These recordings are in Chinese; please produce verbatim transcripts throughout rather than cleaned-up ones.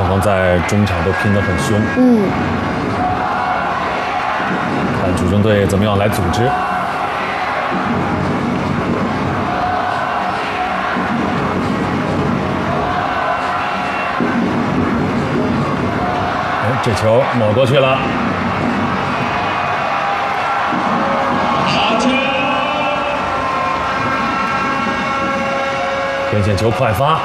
双方在中场都拼得很凶。 嗯， 看主政队怎么样来组织。哎，这球抹过去了。边线球快发。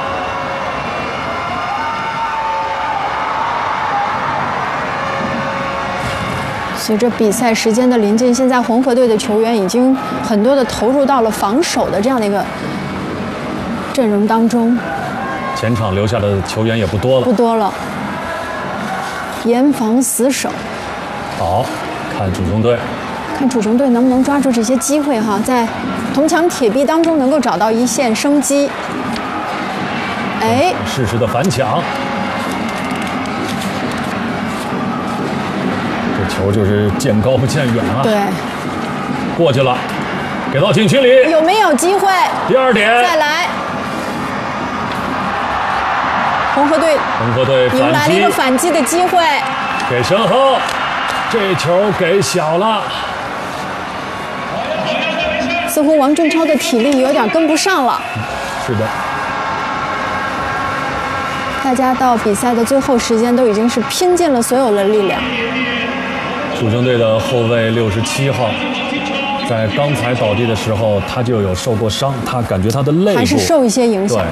随着比赛时间的临近，现在红河队的球员已经很多的投入到了防守的这样的一个阵容当中。 前场留下的球员也不多了， 不多了，严防死守。 好，看主城队， 看主城队能不能抓住这些机会哈，在铜墙铁壁当中能够找到一线生机。哎， 适时的反抢。球就是见高不见远啊！ 对， 过去了，给到禁区里， 有没有机会？ 第二点， 再来，红河队， 红河队迎来了一个反击的机会， 给身后，这球给小了。 似乎王俊超的体力有点跟不上了。 是的， 大家到比赛的最后时间都已经是拼尽了所有的力量。 主城队的后卫六十七号，在刚才倒地的时候，他就有受过伤，他感觉他的肋部还是受一些影响。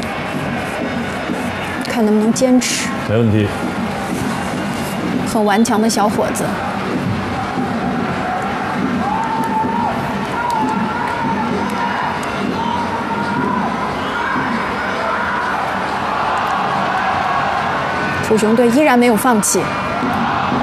对， 看能不能坚持。 没问题。 很顽强的小伙子。土熊队依然没有放弃。